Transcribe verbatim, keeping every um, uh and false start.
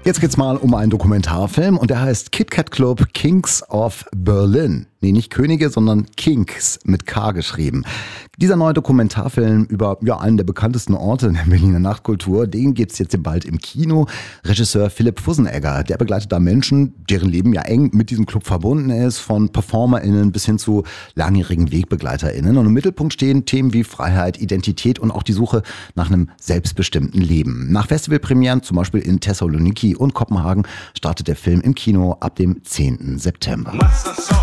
Jetzt geht's mal um einen Dokumentarfilm und der heißt Kit Kat Club Kings of Berlin. Nee, nicht Könige, sondern Kings mit K geschrieben. Dieser neue Dokumentarfilm über ja, einen der bekanntesten Orte in der Berliner Nachtkultur, den gibt's jetzt bald im Kino. Regisseur Philipp Fussenegger, der begleitet da Menschen, deren Leben ja eng mit diesem Club verbunden ist, von PerformerInnen bis hin zu langjährigen WegbegleiterInnen. Und im Mittelpunkt stehen Themen wie Freiheit, Identität und auch die Suche nach einem selbstbestimmten Leben. Nach Festivalpremieren, zum Beispiel in Thessaloniki und Kopenhagen, startet der Film im Kino ab dem zehnten September.